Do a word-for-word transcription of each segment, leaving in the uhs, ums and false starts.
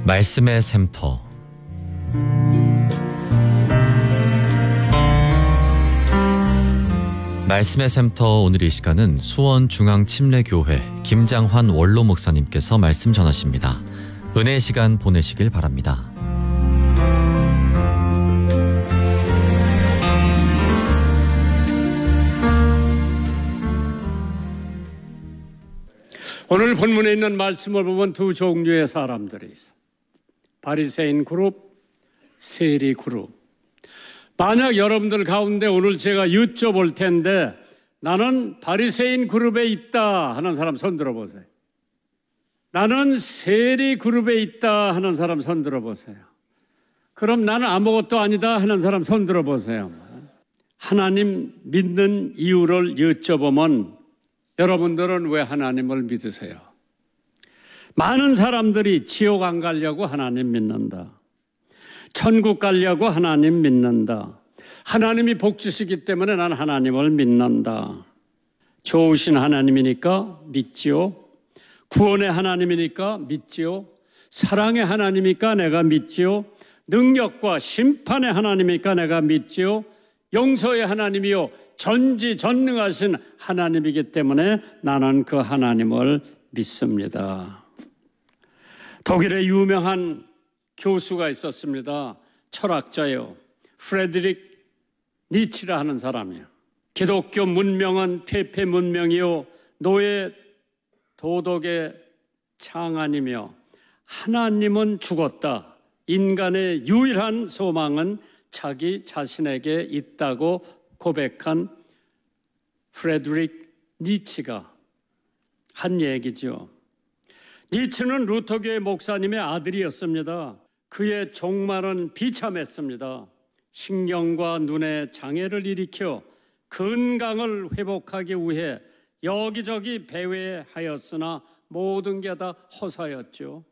말씀의 샘터. 말씀의 샘터. 오늘 이 시간은 수원중앙침례교회 김장환 원로 목사님께서 말씀 전하십니다. 은혜의 시간 보내시길 바랍니다. 오늘 본문에 있는 말씀을 보면 두 종류의 사람들이 있어요. 바리새인 그룹, 세리 그룹. 만약 여러분들 가운데 오늘 제가 여쭤볼 텐데 나는 바리새인 그룹에 있다 하는 사람 손 들어보세요. 나는 세리 그룹에 있다 하는 사람 손 들어보세요. 그럼 나는 아무것도 아니다 하는 사람 손 들어보세요. 하나님 믿는 이유를 여쭤보면 여러분들은 왜 하나님을 믿으세요? 많은 사람들이 지옥 안 가려고 하나님 믿는다. 천국 가려고 하나님 믿는다. 하나님이 복 주시기 때문에 난 하나님을 믿는다. 좋으신 하나님이니까 믿지요. 구원의 하나님이니까 믿지요. 사랑의 하나님이니까 내가 믿지요. 능력과 심판의 하나님이니까 내가 믿지요. 용서의 하나님이요 전지전능하신 하나님이기 때문에 나는 그 하나님을 믿습니다. 독일의 유명한 교수가 있었습니다. 철학자요. 프레드릭 니치라 하는 사람이에요. 기독교 문명은 퇴폐 문명이요 노예 도덕의 창안이며 하나님은 죽었다. 인간의 유일한 소망은 자기 자신에게 있다고 고백한 프레드릭 니치가 한 얘기죠. 니치는 루터교의 목사님의 아들이었습니다. 그의 종말은 비참했습니다. 신경과 눈의 장애를 일으켜 건강을 회복하기 위해 여기저기 배회하였으나 모든 게 다 허사였죠.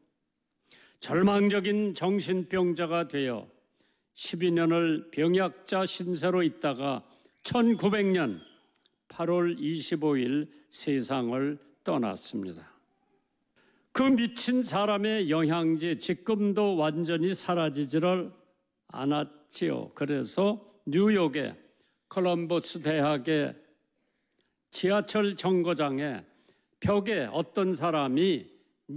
절망적인 정신병자가 되어 십이 년을 병약자 신세로 있다가 천구백 년 팔월 이십오일 세상을 떠났습니다. 그 미친 사람의 영향지 지금도 완전히 사라지지를 않았지요. 그래서 뉴욕의 콜럼버스 대학의 지하철 정거장에 벽에 어떤 사람이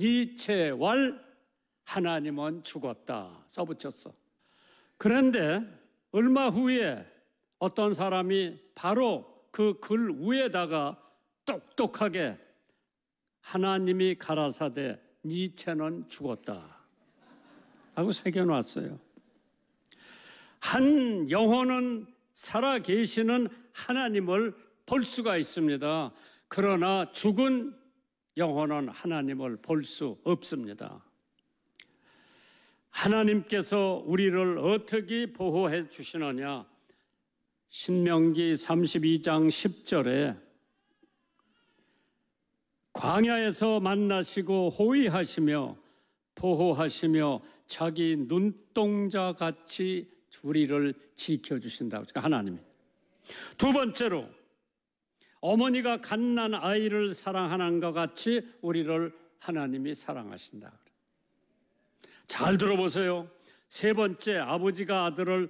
니체왈 하나님은 죽었다 써붙였어. 그런데 얼마 후에 어떤 사람이 바로 그 글 위에다가 똑똑하게 하나님이 가라사대 니체는 죽었다 하고 새겨놨어요. 한 영혼은 살아계시는 하나님을 볼 수가 있습니다. 그러나 죽은 영혼은 하나님을 볼 수 없습니다. 하나님께서 우리를 어떻게 보호해 주시느냐? 신명기 삼십이 장 십 절에 광야에서 만나시고 호위하시며 보호하시며 자기 눈동자같이 우리를 지켜주신다고. 그러니까 하나님이. 두 번째로 어머니가 갓난 아이를 사랑하는 것 같이 우리를 하나님이 사랑하신다. 잘 들어보세요. 세 번째, 아버지가 아들을